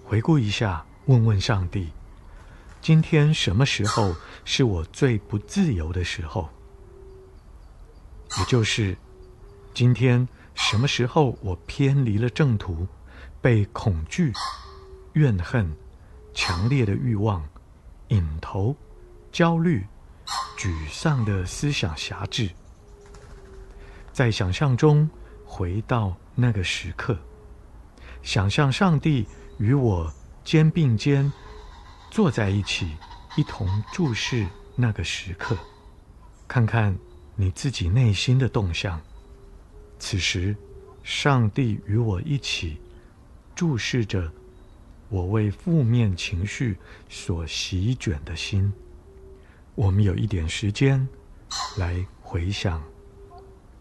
回顾一下，问问上帝，今天什么时候是我最不自由的时候？也就是今天什么时候我偏离了正途，被恐惧、怨恨、强烈的欲望、瘾头、焦虑、沮丧的思想辖制。在想象中回到那个时刻，想象上帝与我肩并肩坐在一起，一同注视那个时刻，看看你自己内心的动向。此时，上帝与我一起注视着我为负面情绪所席卷的心。我们有一点时间来回想